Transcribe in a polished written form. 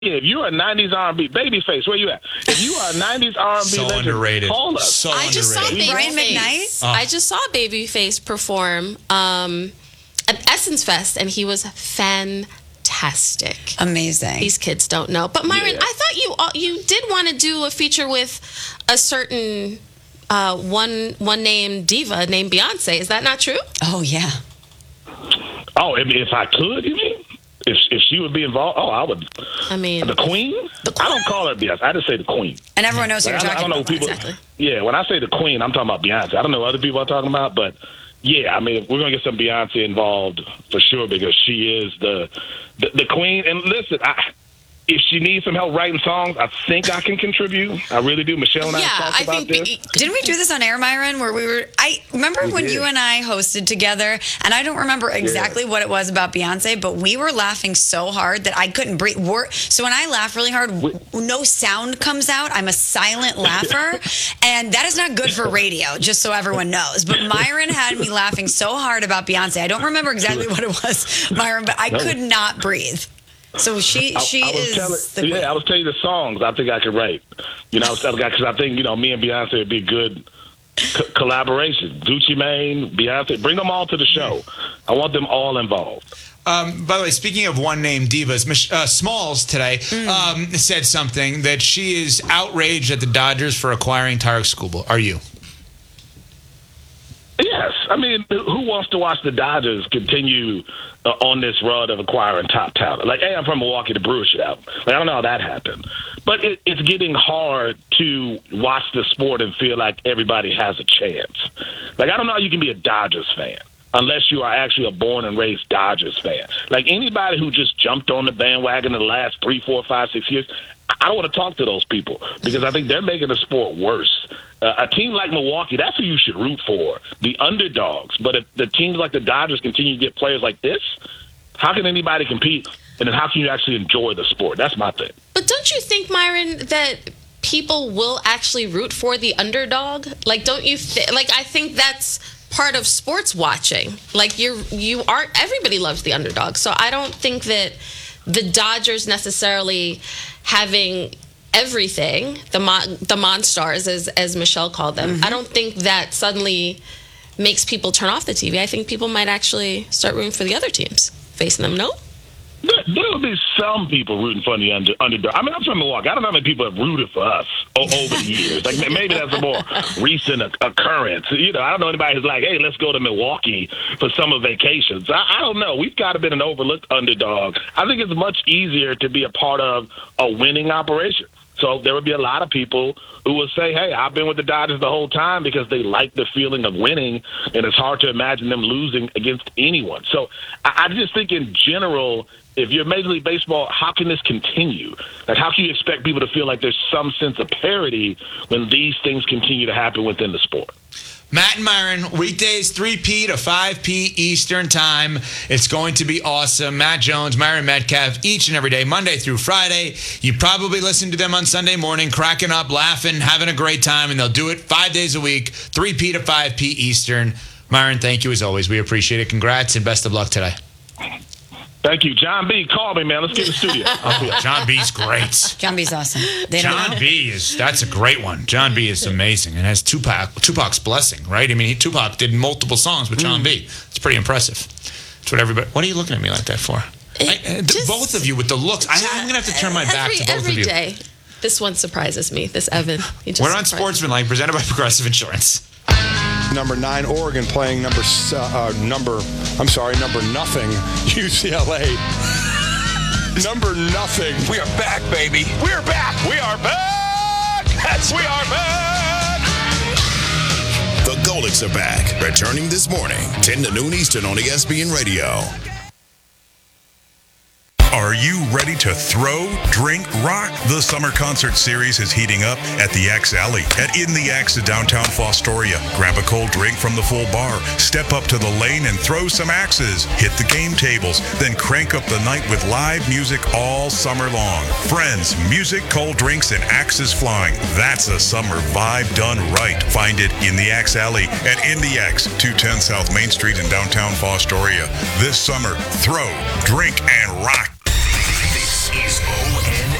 If you're a 90s R&B, Babyface, where you at? If you are a 90s R&B So legend, underrated. call us. So I just saw underrated. Brian Babyface. McKnight? I just saw Babyface perform at Essence Fest, and he was fantastic. Amazing. These kids don't know. But Myron, Yeah. I thought you did want to do a feature with a certain one name diva named Beyonce. Is that not true? Oh, yeah. Oh, if I could, you mean? If she would be involved, I would. I mean, The Queen? I don't call her Beyonce. I just say the Queen. And everyone knows who Like, you're I talking don't know about. people. Exactly. Yeah, when I say the Queen, I'm talking about Beyonce. I don't know what other people are talking about, but yeah, I mean, we're gonna get some Beyonce involved for sure because she is the Queen. And listen, if she needs some help writing songs, I think I can contribute. I really do. Michelle and I talked about this. Didn't we do this on air, Myron, where I remember when did. you and I hosted together, and I don't remember exactly what it was about Beyonce, but we were laughing so hard that I couldn't breathe. So when I laugh really hard, no sound comes out. I'm a silent laugher, and that is not good for radio, just so everyone knows. But Myron had me laughing so hard about Beyonce. I don't remember exactly what it was, Myron, but I could not breathe. So she is the queen. I was telling you the songs I think I could write. Because I think, me and Beyonce would be a good collaboration. Gucci Mane, Beyonce, bring them all to the show. I want them all involved. By the way, speaking of one-name divas, Smalls today said something that she is outraged at the Dodgers for acquiring Tarek Skubal. Are you? Yes. I mean, who wants to watch the Dodgers continue on this run of acquiring top talent? Like, hey, I'm from Milwaukee, the Brewers should have. Like, I don't know how that happened. But it's getting hard to watch the sport and feel like everybody has a chance. Like, I don't know how you can be a Dodgers fan unless you are actually a born and raised Dodgers fan. Like, anybody who just jumped on the bandwagon in the last 3, 4, 5, 6 years, I don't want to talk to those people because I think they're making the sport worse. A team like Milwaukee, that's who you should root for, the underdogs. But if the teams like the Dodgers continue to get players like this, how can anybody compete? And then how can you actually enjoy the sport? That's my thing. But don't you think, Myron, that people will actually root for the underdog? Like, don't you I think that's part of sports watching. Like, you aren't, everybody loves the underdog. So I don't think that the Dodgers necessarily having everything, the Monstars, as Michelle called them, I don't think that suddenly makes people turn off the TV. I think people might actually start rooting for the other teams facing them. No? There'll be some people rooting for the underdog. I mean, I'm from Milwaukee. I don't know how many people have rooted for us over the years. Like, maybe that's a more recent occurrence. I don't know anybody who's like, hey, let's go to Milwaukee for summer vacations. I don't know. We've got to be an overlooked underdog. I think it's much easier to be a part of a winning operation. So there would be a lot of people who will say, hey, I've been with the Dodgers the whole time because they like the feeling of winning, and it's hard to imagine them losing against anyone. So I just think in general, if you're Major League Baseball, how can this continue? Like, how can you expect people to feel like there's some sense of parity when these things continue to happen within the sport? Matt and Myron, weekdays 3P to 5P Eastern Time. It's going to be awesome. Matt Jones, Myron Metcalf, each and every day, Monday through Friday. You probably listen to them on Sunday morning, cracking up, laughing, having a great time, and they'll do it 5 days a week, 3P to 5P Eastern. Myron, thank you as always. We appreciate it. Congrats and best of luck today. Thank you. John B., call me, man. Let's get in the studio. Oh, John B's great. John B's awesome. They don't John know. B that's a great one. John B is amazing and has Tupac's blessing, right? I mean, Tupac did multiple songs with John B. It's pretty impressive. It's what everybody. What are you looking at me like that for? Both of you with the looks. I'm gonna have to turn my back to both of you. Every day. This one surprises me. This Evan. We're on Sportsmanlike, presented by Progressive Insurance. Number 9 Oregon playing number nothing UCLA. Number nothing. We are back, baby. We are back. We are back. We are back. The Golics are back, returning this morning, 10 to noon Eastern on ESPN Radio. Are you ready to throw, drink, rock? The summer concert series is heating up at the Axe Alley at In the Axe in downtown Fostoria. Grab a cold drink from the full bar, step up to the lane and throw some axes, hit the game tables, then crank up the night with live music all summer long. Friends, music, cold drinks, and axes flying. That's a summer vibe done right. Find it in the Axe Alley at In the Axe, 210 South Main Street in downtown Fostoria. This summer, throw, drink, and rock.